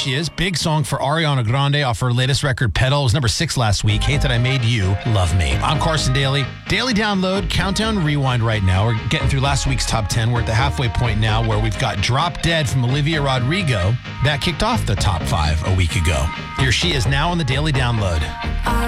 she is. Big song for Ariana Grande off her latest record, Pedal. It was number 6 last week. Hate That I Made You, Love Me. I'm Carson Daly. Daily Download, Countdown, Rewind right now. We're getting through last week's top 10. We're at the halfway point now where we've got Drop Dead from Olivia Rodrigo. That kicked off the top 5 a week ago. Here she is now on the Daily Download.